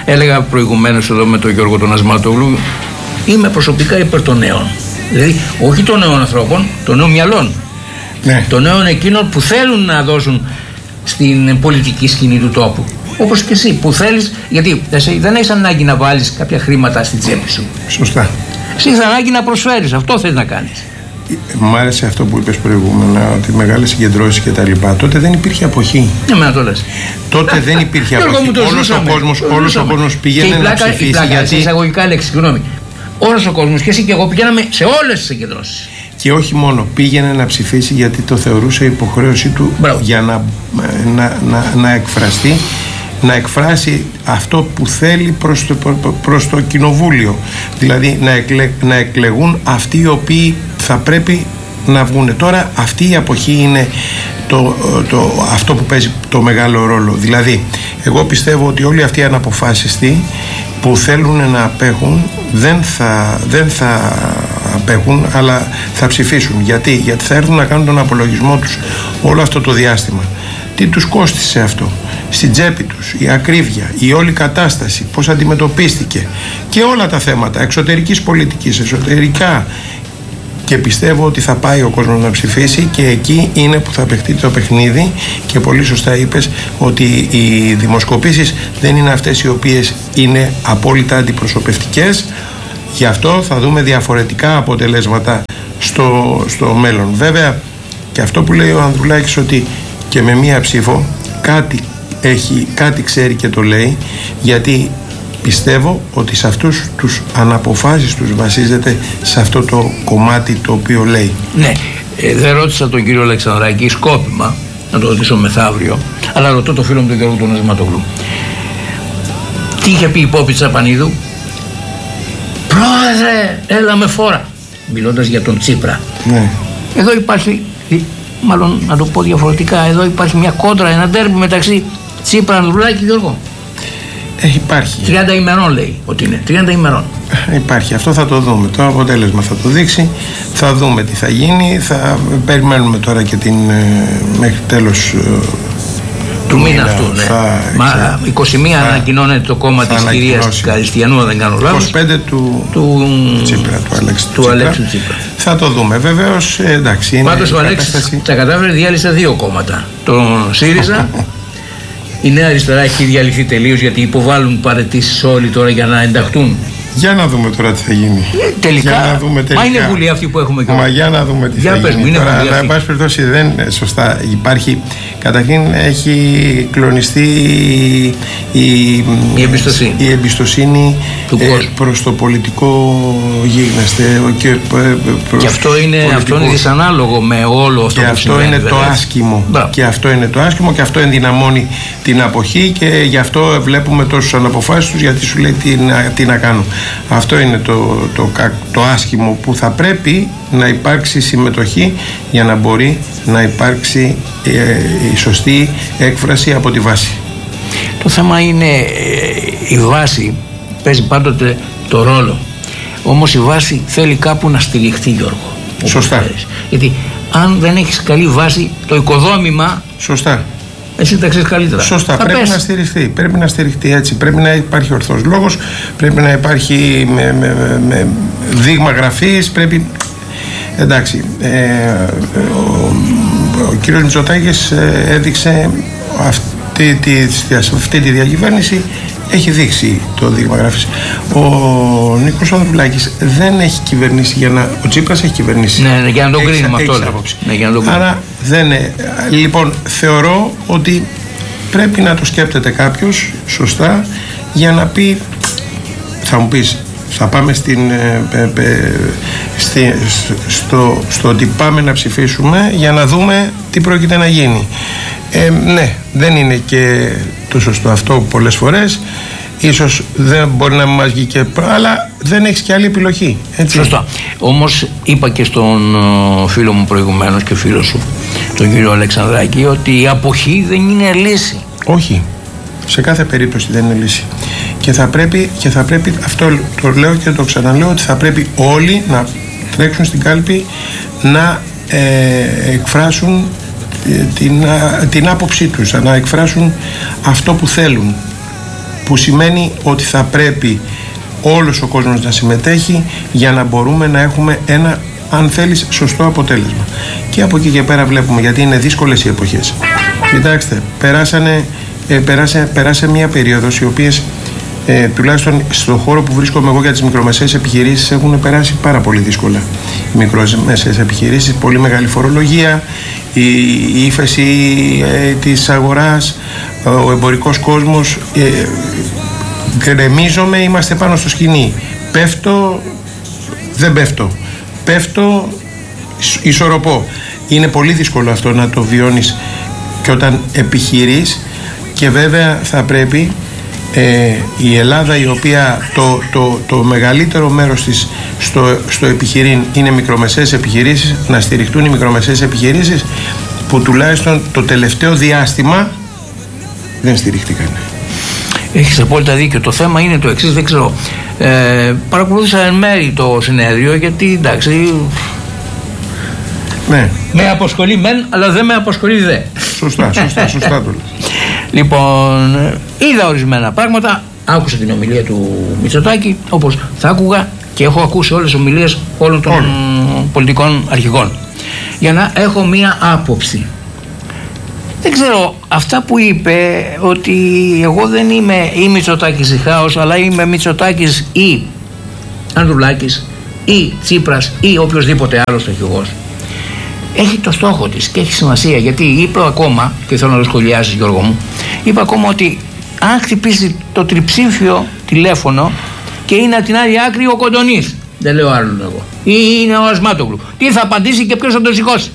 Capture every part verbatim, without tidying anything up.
Έλεγα προηγουμένως εδώ με τον Γιώργο τον Ασματόγλου, είμαι προσωπικά υπέρ των νέων. Δηλαδή, όχι των νέων ανθρώπων, των νέων μυαλών. Ναι. Των νέων εκείνων που θέλουν να δώσουν στην πολιτική σκηνή του τόπου. Όπως και εσύ που θέλεις, γιατί εσύ δεν έχεις ανάγκη να βάλεις κάποια χρήματα στην τσέπη σου. Σωστά. Εσύ έχεις ανάγκη να προσφέρεις, αυτό θέλεις να κάνεις. Μ' άρεσε αυτό που είπες προηγούμενα, ότι μεγάλες συγκεντρώσεις και τα λοιπά. Τότε δεν υπήρχε αποχή. Εμένα το λες. Τότε δεν υπήρχε αποχή. Όλος ο κόσμος, όλος ο κόσμος πήγαινε να ψηφίσει. Πλάκα, γιατί... σε εισαγωγικά λέξη, συγγνώμη. Όλος ο κόσμος και εσύ και εγώ πηγαίναμε σε όλες τις συγκεντρώσεις. Και όχι μόνο, πήγαινε να ψηφίσει γιατί το θεωρούσε υποχρέωση του. Μπράβο. Για να, να, να, να εκφραστεί, να εκφράσει αυτό που θέλει προς το, προς το κοινοβούλιο. Δηλαδή να, εκλε, να εκλεγούν αυτοί οι οποίοι θα πρέπει να βγουν. Τώρα αυτή η αποχή είναι το, το, αυτό που παίζει το μεγάλο ρόλο. Δηλαδή εγώ πιστεύω ότι όλοι αυτοί οι αναποφάσιστοι που θέλουν να απέχουν δεν θα, δεν θα απέχουν, αλλά θα ψηφίσουν. Γιατί? Γιατί θα έρθουν να κάνουν τον απολογισμό τους όλο αυτό το διάστημα. Τι τους κόστισε αυτό στην τσέπη τους, η ακρίβεια, η όλη κατάσταση, πώς αντιμετωπίστηκε και όλα τα θέματα εξωτερικής πολιτικής, εσωτερικά. Και πιστεύω ότι θα πάει ο κόσμος να ψηφίσει και εκεί είναι που θα παιχτεί το παιχνίδι. Και πολύ σωστά είπες ότι οι δημοσκοπήσεις δεν είναι αυτές οι οποίες είναι απόλυτα αντιπροσωπευτικές. Γι' αυτό θα δούμε διαφορετικά αποτελέσματα στο, στο μέλλον. Βέβαια και αυτό που λέει ο Ανδρουλάκης, ότι και με μία ψήφο κάτι έχει, κάτι ξέρει και το λέει, γιατί πιστεύω ότι σε αυτούς τους αναποφάσεις τους βασίζεται σε αυτό το κομμάτι το οποίο λέει. Ναι, ε, δεν ρώτησα τον κύριο Αλεξανδράκη σκόπιμα, να το ρωτήσω μεθαύριο, αλλά ρωτώ το φίλο μου τον Γιώργο τον Ασματογλου. Τι είχε πει η Πόπη Τσαπανίδου? Πρόεδρε, έλα με φόρα, μιλώντας για τον Τσίπρα. Ναι. Εδώ υπάρχει, μάλλον να το πω διαφορετικά, εδώ υπάρχει μια κόντρα, ένα ντέρμπι μεταξύ Τσίπρα, Ανδρουλάκη και Γιώργο. Ε, υπάρχει. τριάντα ημερών λέει ότι είναι. τριάντα ημερών. Υπάρχει. Αυτό θα το δούμε. Το αποτέλεσμα θα το δείξει. Θα δούμε τι θα γίνει. Θα περιμένουμε τώρα και την ε, μέχρι τέλος ε, του μήνα αυτού. Ναι. Θα, Μα είκοσι μία θα, ανακοινώνεται το κόμμα της κυρίας Καριστιανού, αν δεν κάνω λάθος. είκοσι πέντε του, του Τσίπρα, του Αλέξη του Τσίπρα. Τσίπρα. Θα το δούμε. Βεβαίως, ε, εντάξει. Πάντως ο Αλέξης τα κατάφερε, διάλυσε δύο κόμματα. Τον ΣΥΡΙΖΑ. Η Νέα Αριστερά έχει διαλυθεί τελείως, γιατί υποβάλλουν παραιτήσεις όλοι τώρα για να ενταχτούν. Για να δούμε τώρα τι θα γίνει. Ε, τελικά. Για να δούμε τελικά. Μα είναι βουλή αυτή που έχουμε και Μα για να δούμε τι για θα πες γίνει. Μου, είναι τώρα, βουλή αλλά εν πάση περιπτώσει δεν είναι σωστά. Υπάρχει, καταρχήν έχει κλονιστεί η, η εμπιστοσύνη, η εμπιστοσύνη του ε, προς το πολιτικό γίγνεσθε. Και, προς και αυτό είναι, αυτό είναι δυσανάλογο με όλο αυτό και που αυτό συμβαίνει, είναι βέβαια. το άσχημο. Μπράβο. Και αυτό είναι το άσχημο και αυτό ενδυναμώνει την αποχή, και γι' αυτό βλέπουμε τόσους αναποφάσεις τους, γιατί σου λέει τι να, τι να κάνουν. Αυτό είναι το, το, το, το άσχημο, που θα πρέπει να υπάρξει συμμετοχή για να μπορεί να υπάρξει ε, η σωστή έκφραση από τη βάση. Το θέμα είναι ε, η βάση παίζει πάντοτε το ρόλο. Όμως η βάση θέλει κάπου να στηριχτεί, Γιώργο. Σωστά. Θέλεις. Γιατί αν δεν έχεις καλή βάση, το οικοδόμημα. Σωστά. Εσύ τα ξέρεις καλύτερα. Σωστά. Πρέπει πες. να στηριχτεί. Πρέπει να στηριχτεί έτσι. Πρέπει να υπάρχει ορθός λόγος. Πρέπει να υπάρχει με, με, με, με δείγμα γραφής. Πρέπει. Εντάξει. Ε, ο, ο κύριος Μητσοτάκης έδειξε αυτή τη, αυτή τη διακυβέρνηση. Έχει δείξει το δείγμα γράφης. Ο Νίκος Ανδρουλάκης δεν έχει κυβερνήσει για να. Ο Τσίπρας έχει κυβερνήσει. Ναι, ναι, για να τον κρίνουμε αυτό. Ναι, για να τον Άρα δεν είναι. Λοιπόν, θεωρώ ότι πρέπει να το σκέπτεται κάποιος σωστά για να πει. Θα μου πεις, θα πάμε στην, ε, ε, στη, στο, στο ότι πάμε να ψηφίσουμε για να δούμε τι πρόκειται να γίνει. Ε, ναι, δεν είναι και το σωστό αυτό πολλές φορές. Ίσως δεν μπορεί να μας βγει και, αλλά δεν έχεις και άλλη επιλογή. Έτσι. Σωστά. Όμως είπα και στον uh, φίλο μου προηγουμένως και φίλο σου, τον κύριο Αλεξανδράκη, ότι η αποχή δεν είναι λύση. Όχι. Σε κάθε περίπτωση δεν είναι λύση. Και θα πρέπει, και θα πρέπει αυτό το λέω και το ξαναλέω, ότι θα πρέπει όλοι να τρέξουν στην κάλπη να ε, εκφράσουν την, την άποψή τους, να εκφράσουν αυτό που θέλουν. που σημαίνει ότι θα πρέπει όλος ο κόσμος να συμμετέχει για να μπορούμε να έχουμε ένα, αν θέλεις, σωστό αποτέλεσμα. Και από εκεί και πέρα βλέπουμε, γιατί είναι δύσκολες οι εποχές. Κοιτάξτε, περάσανε, ε, περάσε, περάσε μια περίοδος οι οποίες ε, τουλάχιστον στον χώρο που βρίσκομαι εγώ για τις μικρομεσαίες επιχειρήσεις έχουν περάσει πάρα πολύ δύσκολα. Οι μικρομεσαίες επιχειρήσεις, πολύ μεγάλη φορολογία, η, η ύφεση ε, της αγοράς, ο εμπορικός κόσμος, ε, γκρεμίζομαι, είμαστε πάνω στο σκηνή. Πέφτω, δεν πέφτω. Πέφτω, ισορροπώ. Είναι πολύ δύσκολο αυτό να το βιώνεις και όταν επιχειρείς, και βέβαια θα πρέπει ε, η Ελλάδα, η οποία το, το, το μεγαλύτερο μέρος της στο, στο επιχειρήν είναι μικρομεσαίες επιχειρήσεις, να στηριχτούν οι μικρομεσαίες επιχειρήσεις που τουλάχιστον το τελευταίο διάστημα δεν στηριχτήκαν. Έχεις απόλυτα δίκιο. Το θέμα είναι το εξής, δεν ξέρω. Ε, παρακολούθησα εν μέρη το συνέδριο, γιατί εντάξει. Ναι. Με αποσχολεί μεν, αλλά δεν με αποσχολεί δε. Σωστά, σωστά, σωστά το λες. Λοιπόν, είδα ορισμένα πράγματα, άκουσα την ομιλία του Μητσοτάκη, όπως θα άκουγα και έχω ακούσει όλες τις ομιλίες όλων των Όλη. πολιτικών αρχηγών, για να έχω μία άποψη. Δεν ξέρω, αυτά που είπε, ότι εγώ δεν είμαι ή Μητσοτάκης ή Χάος, αλλά είμαι Μητσοτάκης ή Ανδρουλάκης ή Τσίπρας ή οποιοσδήποτε άλλος αρχηγός, έχει το στόχο της και έχει σημασία, γιατί είπε ακόμα, και θέλω να το σχολιάσεις Γιώργο μου, είπε ακόμα ότι αν χτυπήσει το τριψήφιο τηλέφωνο και είναι από την άλλη άκρη ο Κοντονής, δεν λέω άλλον εγώ, ή είναι ο Ασμάτογλου, τι θα απαντήσει και ποιος θα το σηκώσει?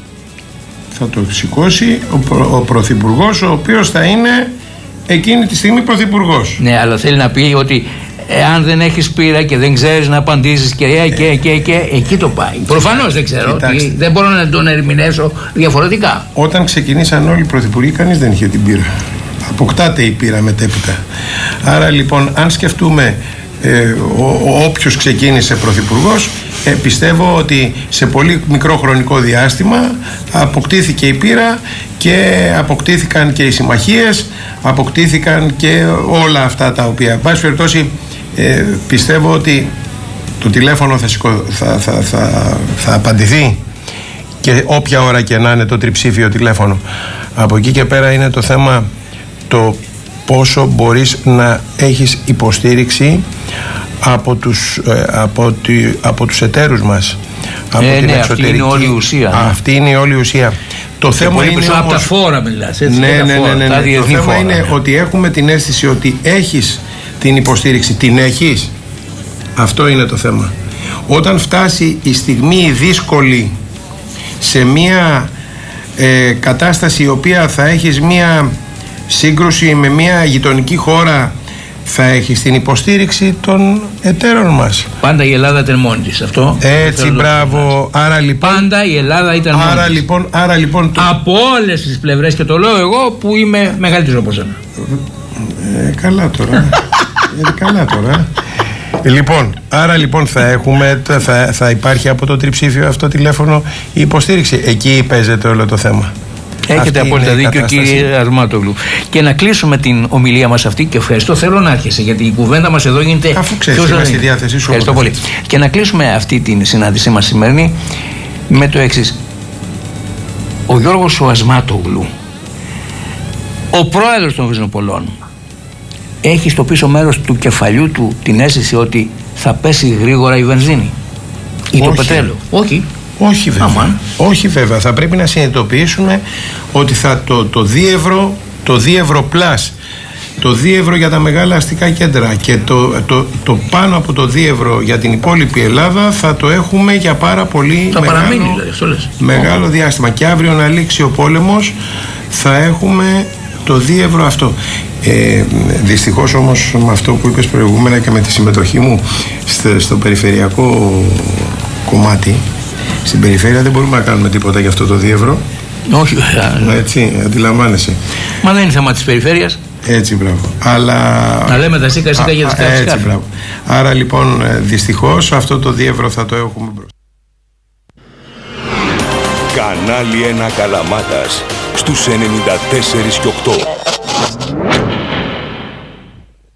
Θα το σηκώσει ο, προ, ο Πρωθυπουργός, ο οποίος θα είναι εκείνη τη στιγμή Πρωθυπουργός. Ναι, αλλά θέλει να πει ότι εάν δεν έχεις πείρα και δεν ξέρεις να απαντήσεις και, ε, και, και, και εκεί το πάει. Προφανώς δεν ξέρω, τι, δεν μπορώ να τον ερμηνεύσω διαφορετικά. Όταν ξεκινήσαν όλοι οι πρωθυπουργοί, κανείς δεν είχε την πείρα. Αποκτάται η πείρα μετέπειτα. Άρα λοιπόν, αν σκεφτούμε ε, όποιος ξεκίνησε πρωθυπουργός, ε, πιστεύω ότι σε πολύ μικρό χρονικό διάστημα αποκτήθηκε η πείρα και αποκτήθηκαν και οι συμμαχίες, αποκτήθηκαν και όλα αυτά τα οποία, πάση περιπτώσει, ε, πιστεύω ότι το τηλέφωνο θα, σηκώ, θα, θα, θα, θα απαντηθεί, και όποια ώρα και να είναι το τριψήφιο τηλέφωνο. Από εκεί και πέρα είναι το θέμα το πόσο μπορείς να έχεις υποστήριξη από τους, ε, από, τη, από τους εταίρους μας, από ε, την ναι, εξωτερική. Αυτή είναι όλη η ουσία. Α, αυτή είναι η όλη η ουσία. Το θέμα είναι όμως, από τα φόρα μιλάς, έτσι, ναι, ναι, ναι, ναι, ναι, ναι. Το θέμα φόρα. είναι ότι έχουμε την αίσθηση ότι έχεις την υποστήριξη. Την έχεις. Αυτό είναι το θέμα. Όταν φτάσει η στιγμή δύσκολη σε μια ε, κατάσταση η οποία θα έχεις μια σύγκρουση με μια γειτονική χώρα, θα έχεις την υποστήριξη των εταίρων μας. Πάντα η Ελλάδα ήταν μόνη της, αυτό. Έτσι, μπράβο. Άρα λοιπόν, πάντα η Ελλάδα ήταν μόνη άρα, της. Λοιπόν, άρα λοιπόν το... Από όλες τις πλευρές, και το λέω εγώ που είμαι μεγαλύτερος από σένα. Ε, καλά τώρα. ε, καλά τώρα. Λοιπόν, άρα λοιπόν θα έχουμε, θα, θα υπάρχει από το τριψήφιο αυτό τηλέφωνο η υποστήριξη. Εκεί παίζεται όλο το θέμα. Έχετε απόλυτα δίκιο, κύριε Ασμάτογλου. Και να κλείσουμε την ομιλία μας αυτή, και ευχαριστώ, θέλω να άρχισε, γιατί η κουβέντα μας εδώ γίνεται. Αφού ξέρεις, είμαι στη διάθεσή σου. Ευχαριστώ πολύ. Και να κλείσουμε αυτή την συνάντησή μας σημερινή με το εξής. Ο Γιώργος ο Ασμάτογλου, ο πρόεδρος των Βυζνοπολών, έχει στο πίσω μέρος του κεφαλιού του την αίσθηση ότι θα πέσει γρήγορα η βενζίνη ή το πετρέλαιο? Όχι. Όχι βέβαια. Αμάν. Όχι βέβαια. Θα πρέπει να συνειδητοποιήσουμε ότι θα το, το δίευρο, το δίευρο πλάς, το δίευρο για τα μεγάλα αστικά κέντρα και το, το, το πάνω από το δίευρο για την υπόλοιπη Ελλάδα θα το έχουμε για πάρα πολύ θα μεγάλο, παραμείνει, δηλαδή, μεγάλο διάστημα. Και αύριο να λήξει ο πόλεμος θα έχουμε το δίευρο αυτό. Ε, δυστυχώς όμως, με αυτό που είπες προηγούμενα και με τη συμμετοχή μου στο, στο περιφερειακό κομμάτι, στην περιφέρεια δεν μπορούμε να κάνουμε τίποτα για αυτό το δίευρο. Όχι. Έτσι, αντιλαμβάνεσαι. Μα δεν είναι θέμα της περιφέρειας. Έτσι, μπράβο. Αλλά... να λέμε τα σίκα σίκα για τις κάρτες. Έτσι, μπράβο. Άρα λοιπόν, δυστυχώς αυτό το δίευρο θα το έχουμε μπροστά. Κανάλι ένα Καλαμάτας στους ενενήντα τέσσερα και οκτώ.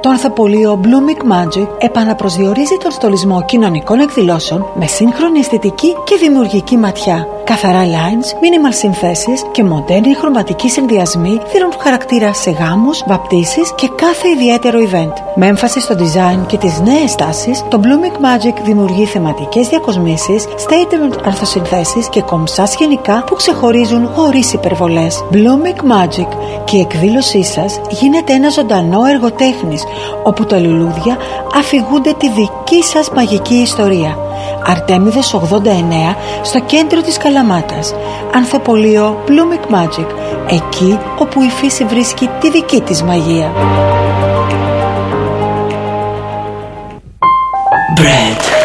Το ανθοπολείο Blooming Magic επαναπροσδιορίζει τον στολισμό κοινωνικών εκδηλώσεων με σύγχρονη αισθητική και δημιουργική ματιά. Καθαρά lines, minimal συνθέσεις και μοντέρνοι χρωματικοί συνδυασμοί δίνουν χαρακτήρα σε γάμους, βαπτίσεις και κάθε ιδιαίτερο event. Με έμφαση στο design και τις νέες τάσεις, το Blooming Magic δημιουργεί θεματικές διακοσμήσεις, statement αρθοσυνθέσεις και κομψά σκηνικά που ξεχωρίζουν χωρίς υπερβολές. Blooming Magic, και η εκδήλωσή σας γίνεται ένα ζωντανό έργο τέχνης, όπου τα λουλούδια αφηγούνται τη δική σας μαγική ιστορία. Αρτέμιδος ογδόντα εννέα, στο κέντρο της Καλαμάτας. Ανθοπολείο Blooming Magic, εκεί όπου η φύση βρίσκει τη δική της μαγεία. Bread.